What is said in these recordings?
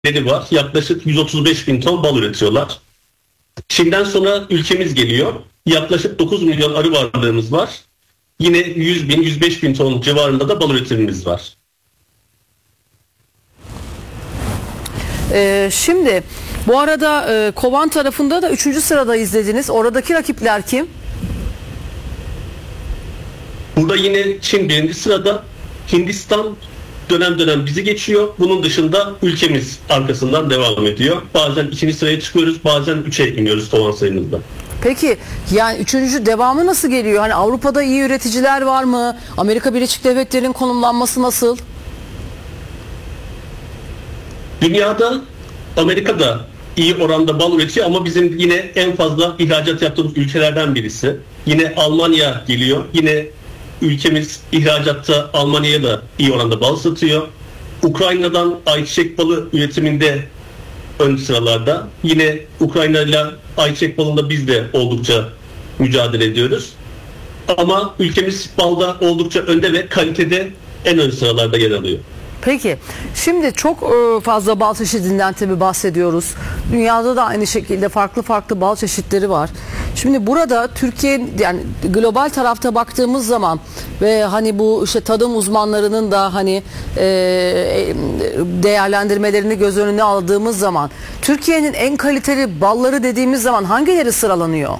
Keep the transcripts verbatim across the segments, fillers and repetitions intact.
leri var. Yaklaşık yüz otuz beş bin ton bal üretiyorlar. Çin'den sonra ülkemiz geliyor. Yaklaşık dokuz milyon arı varlığımız var. Yine yüz bin yüz beş bin ton civarında da bal üretimimiz var. Ee, şimdi bu arada e, kovan tarafında da üçüncü sırada izlediniz. Oradaki rakipler kim? Burada yine Çin birinci sırada, Hindistan dönem dönem bizi geçiyor. Bunun dışında ülkemiz arkasından devam ediyor. Bazen ikinci sıraya çıkıyoruz, bazen üçe iniyoruz kovan sayımızda. Peki yani üçüncü devamı nasıl geliyor? Hani Avrupa'da iyi üreticiler var mı? Amerika Birleşik Devletleri'nin konumlanması nasıl? Dünyada Amerika'da iyi oranda bal üretiyor ama bizim yine en fazla ihracat yaptığımız ülkelerden birisi. Yine Almanya geliyor. Yine ülkemiz ihracatta Almanya'ya da iyi oranda bal satıyor. Ukrayna'dan ayçiçek balı üretiminde ön sıralarda. Yine Ukrayna ile ayçiçek balında biz de oldukça mücadele ediyoruz. Ama ülkemiz balda oldukça önde ve kalitede en ön sıralarda yer alıyor. Peki şimdi çok e, fazla bal çeşidinden tabii bahsediyoruz. Dünyada da aynı şekilde farklı farklı bal çeşitleri var. Şimdi burada Türkiye yani global tarafta baktığımız zaman ve hani bu işte tadım uzmanlarının da hani e, değerlendirmelerini göz önüne aldığımız zaman Türkiye'nin en kaliteli balları dediğimiz zaman hangileri sıralanıyor?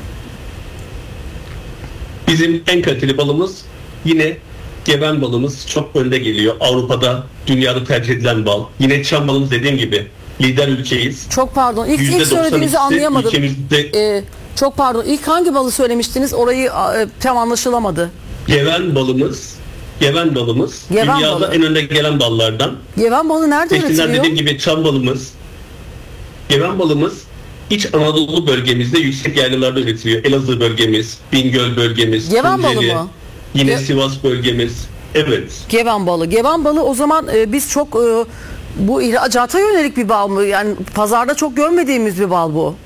Bizim en kaliteli balımız yine Geven balımız çok önde geliyor. Avrupa'da, dünyada tercih edilen bal. Yine çam balımız dediğim gibi lider ülkeyiz. Çok pardon. İlk, ilk söylediğinizi anlayamadım. Ülkemizde... Ee, çok pardon. İlk hangi balı söylemiştiniz? Orayı e, tam anlaşılamadı. Geven balımız. Geven balımız. Geven dünyada balı. en önde gelen ballardan. Geven balı nerede Peşinden üretiliyor? dediğim gibi çam balımız. Geven balımız İç Anadolu bölgemizde yüksek yaylalarda üretiliyor. Elazığ bölgemiz, Bingöl bölgemiz, Geven balı Tunceli, mı? yine Ge- Sivas bölgemiz. Evet. Geven balı. Geven balı o zaman e, biz çok e, bu ihracata yönelik bir bal mı? Yani pazarda çok görmediğimiz bir bal bu.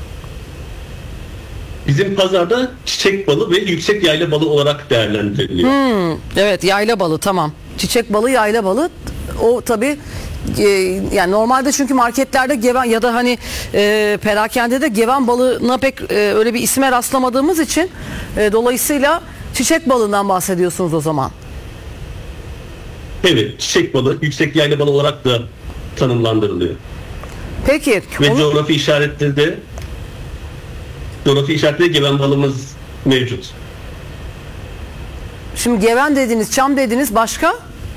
Bizim pazarda çiçek balı ve yüksek yayla balı olarak değerlendiriliyor. Hmm, evet yayla balı tamam. Çiçek balı, yayla balı. O tabii e, yani normalde çünkü marketlerde geven ya da hani e, perakendede geven balına pek e, öyle bir isme rastlamadığımız için e, dolayısıyla çiçek balından bahsediyorsunuz o zaman. Evet, çiçek balı, yüksek yayla balı olarak da tanımlandırılıyor. Peki. Ve onu... coğrafi işaretleri de coğrafi işaretleri geven balımız mevcut. Şimdi geven dediniz, çam dediniz, başka?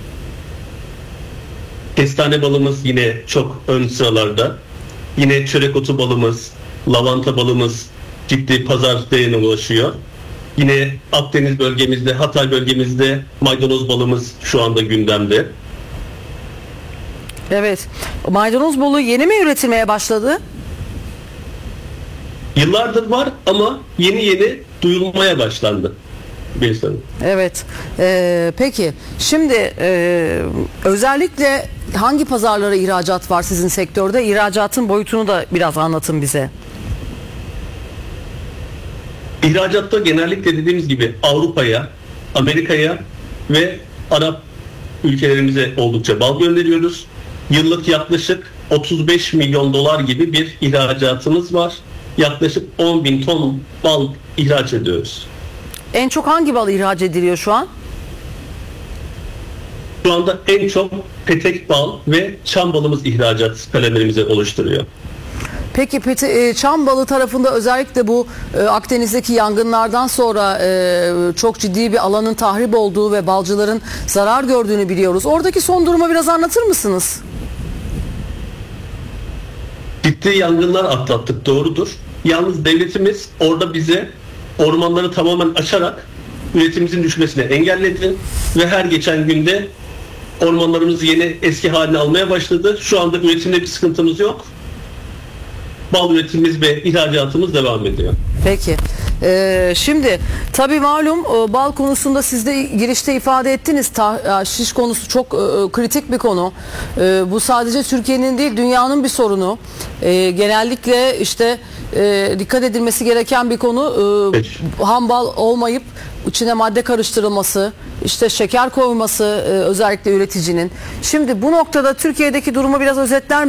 Kestane balımız yine çok ön sıralarda. Yine çörek otu balımız, lavanta balımız ciddi pazar değerine ulaşıyor. Yine Akdeniz bölgemizde, Hatay bölgemizde maydanoz balımız şu anda gündemde. Evet. Maydanoz balı yeni mi üretilmeye başladı? Yıllardır var ama yeni yeni duyulmaya başlandı. Evet. Ee, peki. Şimdi e, özellikle hangi pazarlara ihracat var sizin sektörde? İhracatın boyutunu da biraz anlatın bize. İhracatta genellikle dediğimiz gibi Avrupa'ya, Amerika'ya ve Arap ülkelerimize oldukça bal gönderiyoruz. Yıllık yaklaşık otuz beş milyon dolar gibi bir ihracatımız var. Yaklaşık on bin ton bal ihraç ediyoruz. En çok hangi bal ihraç ediliyor şu an? Şu anda en çok petek bal ve çam balımız ihracat kalemlerimize oluşturuyor. Peki peti, çam balı tarafında özellikle bu e, Akdeniz'deki yangınlardan sonra e, çok ciddi bir alanın tahrip olduğu ve balcıların zarar gördüğünü biliyoruz. Oradaki son durumu biraz anlatır mısınız? Ciddi yangınlar atlattık, doğrudur. Yalnız devletimiz orada bize ormanları tamamen açarak üretimimizin düşmesini engelledi ve her geçen günde ormanlarımız yeni eski haline almaya başladı. Şu anda üretimde bir sıkıntımız yok. Bal üretimimiz ve ihracatımız devam ediyor. Peki. Ee, şimdi tabii malum e, bal konusunda siz de girişte ifade ettiniz. Tahşiş konusu çok e, kritik bir konu. E, bu sadece Türkiye'nin değil dünyanın bir sorunu. E, genellikle işte e, dikkat edilmesi gereken bir konu. E, ham bal olmayıp içine madde karıştırılması, işte şeker koyması e, özellikle üreticinin. Şimdi bu noktada Türkiye'deki durumu biraz özetler